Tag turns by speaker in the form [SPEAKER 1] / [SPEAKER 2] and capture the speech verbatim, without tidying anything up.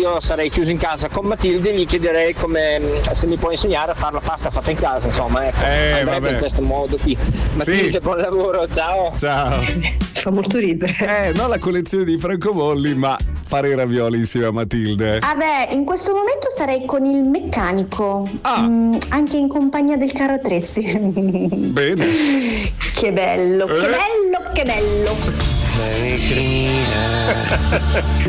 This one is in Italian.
[SPEAKER 1] io sarei chiuso in casa con Matilde, gli chiederei come se mi può insegnare a fare la pasta fatta in casa, insomma, ecco.
[SPEAKER 2] Eh,
[SPEAKER 1] andrebbe
[SPEAKER 2] vabbè.
[SPEAKER 1] in questo modo qui. Matilde,
[SPEAKER 2] Sì.
[SPEAKER 1] buon lavoro, ciao.
[SPEAKER 2] Ciao.
[SPEAKER 3] Fa molto ridere.
[SPEAKER 2] Eh, non la collezione di francobolli, ma fare i ravioli insieme a Matilde.
[SPEAKER 4] Ah beh, in questo momento sarei con il meccanico,
[SPEAKER 2] Ah.
[SPEAKER 4] mm, anche in compagnia del caro Tressi.
[SPEAKER 2] Bene.
[SPEAKER 4] Che bello, che
[SPEAKER 2] Eh.
[SPEAKER 4] bello, che bello.